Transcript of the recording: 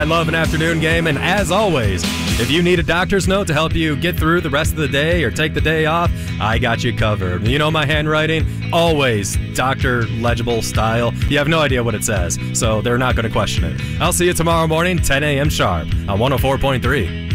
I love an afternoon game, and as always, if you need a doctor's note to help you get through the rest of the day or take the day off, I got you covered. You know my handwriting? Always doctor legible style. You have no idea what it says, so they're not going to question it. I'll see you tomorrow morning, 10 a.m. sharp on 104.3.